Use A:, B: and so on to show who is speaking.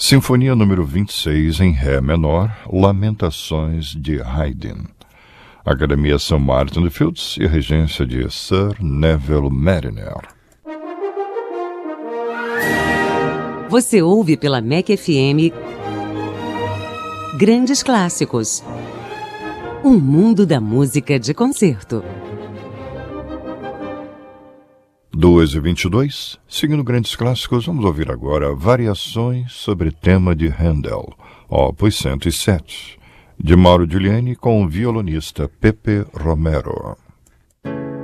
A: Sinfonia número 26 em Ré menor, Lamentações de Haydn. Academia St. Martin de Fields e regência de Sir Neville Mariner.
B: Você ouve pela MEC FM Grandes Clássicos. Um mundo da música de concerto.
A: 2h22, seguindo Grandes Clássicos, vamos ouvir agora Variações sobre tema de Handel, Opus 107, de Mauro Giuliani com o violonista Pepe Romero.